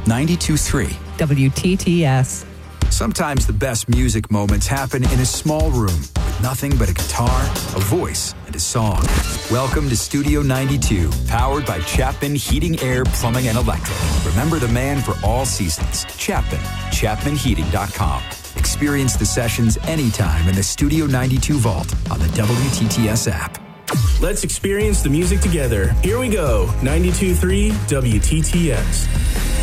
92.3 WTTS. Sometimes the best music moments happen in a small room with nothing but a guitar, a voice, and a song. Welcome to Studio 92, powered by Chapman Heating, Air, Plumbing, and Electric. Remember the man for all seasons, Chapman, ChapmanHeating.com. Experience the sessions anytime in the Studio 92 vault on the WTTS app. Let's experience the music together. Here we go, 92.3 WTTS.